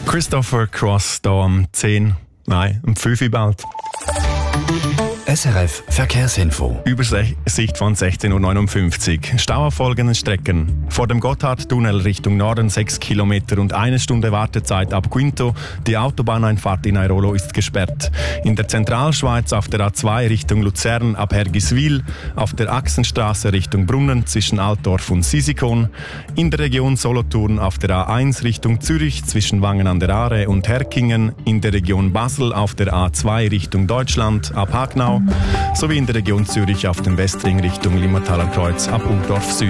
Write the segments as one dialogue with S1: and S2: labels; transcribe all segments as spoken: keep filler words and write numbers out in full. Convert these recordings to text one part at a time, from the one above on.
S1: Christopher Cross hier um zehn, nein, um fünf Uhr bald.
S2: S R F Verkehrsinfo.
S1: Übersicht von sechzehn Uhr neunundfünfzig. Stau auf folgenden Strecken. Vor dem Gotthardtunnel Richtung Norden sechs Kilometer und eine Stunde Wartezeit ab Quinto. Die Autobahneinfahrt in Airolo ist gesperrt. In der Zentralschweiz auf der A zwei Richtung Luzern ab Hergiswil. Auf der Achsenstraße Richtung Brunnen zwischen Altdorf und Sisikon. In der Region Solothurn auf der A eins Richtung Zürich zwischen Wangen an der Aare und Herkingen. In der Region Basel auf der A zwei Richtung Deutschland ab Hagnau. Sowie in der Region Zürich auf dem Westring Richtung Limmertaler Kreuz ab Ungdorf Süd.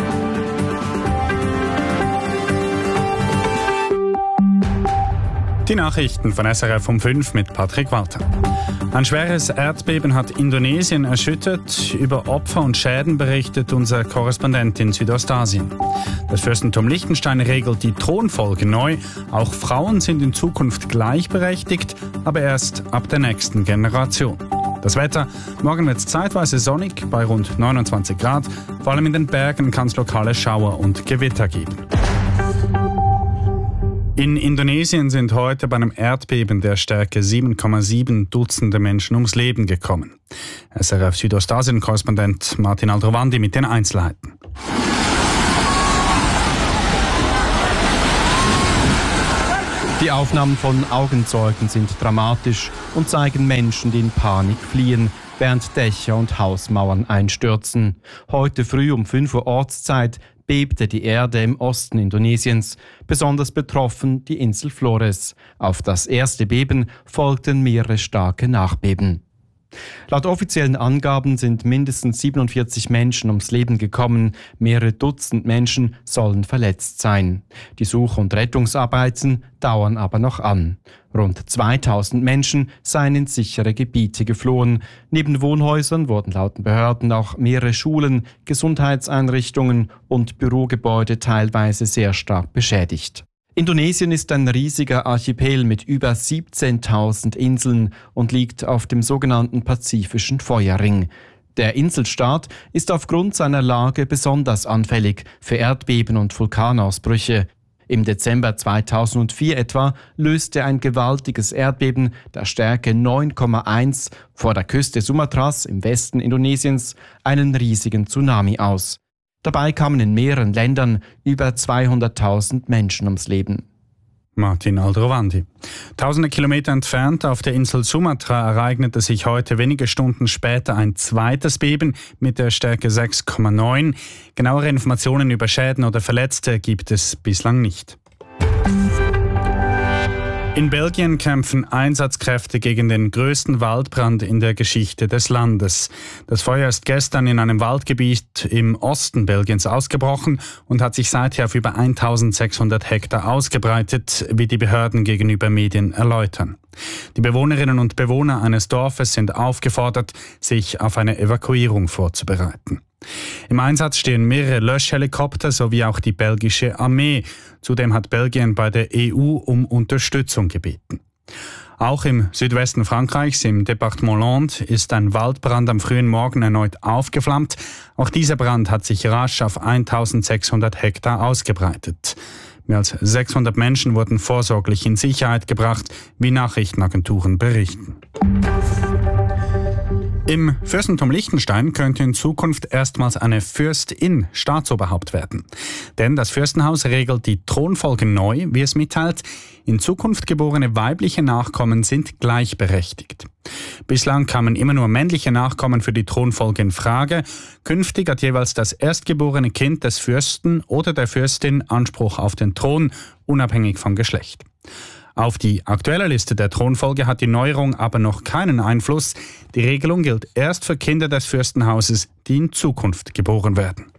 S3: Die Nachrichten von S R F um fünf mit Patrick Walter. Ein schweres Erdbeben hat Indonesien erschüttert. Über Opfer und Schäden berichtet unser Korrespondent in Südostasien. Das Fürstentum Liechtenstein regelt die Thronfolge neu. Auch Frauen sind in Zukunft gleichberechtigt, aber erst ab der nächsten Generation. Das Wetter: Morgen wird es zeitweise sonnig bei rund neunundzwanzig Grad. Vor allem in den Bergen kann es lokale Schauer und Gewitter geben. In Indonesien sind heute bei einem Erdbeben der Stärke sieben Komma sieben Dutzende Menschen ums Leben gekommen. S R F Südostasien-Korrespondent Martin Aldrovandi mit den Einzelheiten.
S4: Die Aufnahmen von Augenzeugen sind dramatisch und zeigen Menschen, die in Panik fliehen, während Dächer und Hausmauern einstürzen. Heute früh um fünf Uhr Ortszeit bebte die Erde im Osten Indonesiens, besonders betroffen die Insel Flores. Auf das erste Beben folgten mehrere starke Nachbeben. Laut offiziellen Angaben sind mindestens siebenundvierzig Menschen ums Leben gekommen, mehrere Dutzend Menschen sollen verletzt sein. Die Such- und Rettungsarbeiten dauern aber noch an. Rund zweitausend Menschen seien in sichere Gebiete geflohen. Neben Wohnhäusern wurden laut Behörden auch mehrere Schulen, Gesundheitseinrichtungen und Bürogebäude teilweise sehr stark beschädigt. Indonesien ist ein riesiger Archipel mit über siebzehntausend Inseln und liegt auf dem sogenannten Pazifischen Feuerring. Der Inselstaat ist aufgrund seiner Lage besonders anfällig für Erdbeben und Vulkanausbrüche. Im Dezember zweitausendvier etwa löste ein gewaltiges Erdbeben der Stärke neun Komma eins vor der Küste Sumatras im Westen Indonesiens einen riesigen Tsunami aus. Dabei kamen in mehreren Ländern über zweihunderttausend Menschen ums Leben.
S3: Martin Aldrovandi. Tausende Kilometer entfernt auf der Insel Sumatra ereignete sich heute wenige Stunden später ein zweites Beben mit der Stärke sechs Komma neun. Genauere Informationen über Schäden oder Verletzte gibt es bislang nicht. In Belgien kämpfen Einsatzkräfte gegen den größten Waldbrand in der Geschichte des Landes. Das Feuer ist gestern in einem Waldgebiet im Osten Belgiens ausgebrochen und hat sich seither auf über eintausendsechshundert Hektar ausgebreitet, wie die Behörden gegenüber Medien erläutern. Die Bewohnerinnen und Bewohner eines Dorfes sind aufgefordert, sich auf eine Evakuierung vorzubereiten. Im Einsatz stehen mehrere Löschhelikopter sowie auch die belgische Armee. Zudem hat Belgien bei der E U um Unterstützung gebeten. Auch im Südwesten Frankreichs, im Departement Landes, ist ein Waldbrand am frühen Morgen erneut aufgeflammt. Auch dieser Brand hat sich rasch auf eintausendsechshundert Hektar ausgebreitet. Mehr als sechshundert Menschen wurden vorsorglich in Sicherheit gebracht, wie Nachrichtenagenturen berichten. Im Fürstentum Liechtenstein könnte in Zukunft erstmals eine Fürstin Staatsoberhaupt werden. Denn das Fürstenhaus regelt die Thronfolge neu, wie es mitteilt. In Zukunft geborene weibliche Nachkommen sind gleichberechtigt. Bislang kamen immer nur männliche Nachkommen für die Thronfolge in Frage. Künftig hat jeweils das erstgeborene Kind des Fürsten oder der Fürstin Anspruch auf den Thron, unabhängig vom Geschlecht. Auf die aktuelle Liste der Thronfolge hat die Neuerung aber noch keinen Einfluss. Die Regelung gilt erst für Kinder des Fürstenhauses, die in Zukunft geboren werden.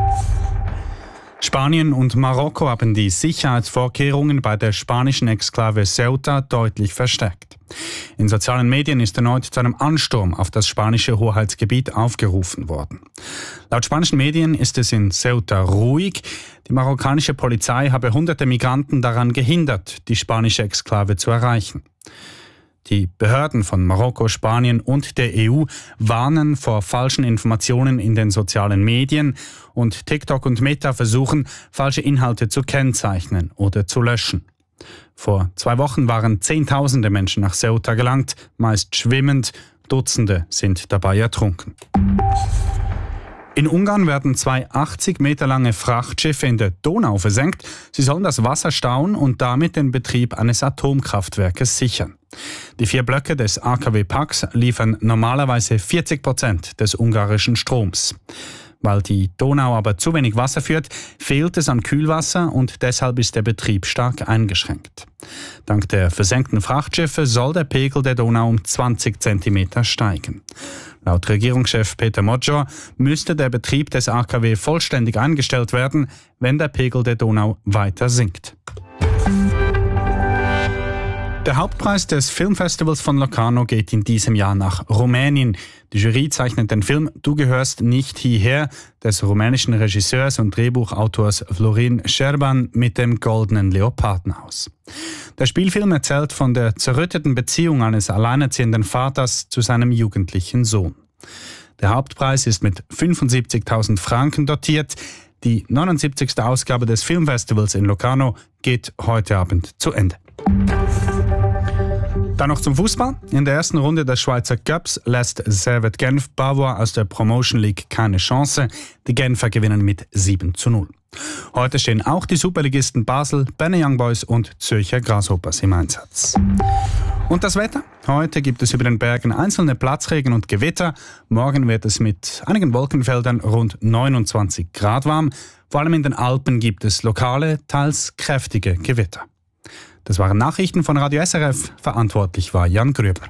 S3: Spanien und Marokko haben die Sicherheitsvorkehrungen bei der spanischen Exklave Ceuta deutlich verstärkt. In sozialen Medien ist erneut zu einem Ansturm auf das spanische Hoheitsgebiet aufgerufen worden. Laut spanischen Medien ist es in Ceuta ruhig. Die marokkanische Polizei habe hunderte Migranten daran gehindert, die spanische Exklave zu erreichen. Die Behörden von Marokko, Spanien und der E U warnen vor falschen Informationen in den sozialen Medien und TikTok und Meta versuchen, falsche Inhalte zu kennzeichnen oder zu löschen. Vor zwei Wochen waren Zehntausende Menschen nach Ceuta gelangt, meist schwimmend. Dutzende sind dabei ertrunken. In Ungarn werden zwei achtzig Meter lange Frachtschiffe in der Donau versenkt. Sie sollen das Wasser stauen und damit den Betrieb eines Atomkraftwerkes sichern. Die vier Blöcke des A K W Pax liefern normalerweise vierzig Prozent des ungarischen Stroms. Weil die Donau aber zu wenig Wasser führt, fehlt es an Kühlwasser und deshalb ist der Betrieb stark eingeschränkt. Dank der versenkten Frachtschiffe soll der Pegel der Donau um zwanzig Zentimeter steigen. Laut Regierungschef Peter Modjor müsste der Betrieb des A K W vollständig eingestellt werden, wenn der Pegel der Donau weiter sinkt. Der Hauptpreis des Filmfestivals von Locarno geht in diesem Jahr nach Rumänien. Die Jury zeichnet den Film Du gehörst nicht hierher des rumänischen Regisseurs und Drehbuchautors Florin Șerban mit dem Goldenen Leoparden aus. Der Spielfilm erzählt von der zerrütteten Beziehung eines alleinerziehenden Vaters zu seinem jugendlichen Sohn. Der Hauptpreis ist mit fünfundsiebzigtausend Franken dotiert. Die neunundsiebzigste Ausgabe des Filmfestivals in Locarno geht heute Abend zu Ende. Dann noch zum Fußball. In der ersten Runde des Schweizer Cups lässt Servette Genf Bavois aus der Promotion League keine Chance. Die Genfer gewinnen mit sieben zu null. Heute stehen auch die Superligisten Basel, Berne Young Boys und Zürcher Grasshoppers im Einsatz. Und das Wetter? Heute gibt es über den Bergen einzelne Platzregen und Gewitter. Morgen wird es mit einigen Wolkenfeldern rund neunundzwanzig Grad warm. Vor allem in den Alpen gibt es lokale, teils kräftige Gewitter. Das waren Nachrichten von Radio S R F. Verantwortlich war Jan Grüber.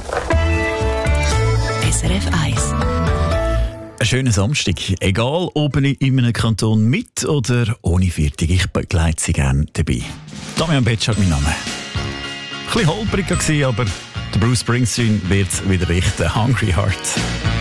S5: S R F eins.
S6: Ein schöner Samstag. Egal, ob in einem Kanton mit oder ohne Viertig, ich begleite Sie gerne dabei. Damian Betschart, mein Name. Ein bisschen holprig war, aber der Bruce Springsteen wird es wieder richten. Hungry Heart.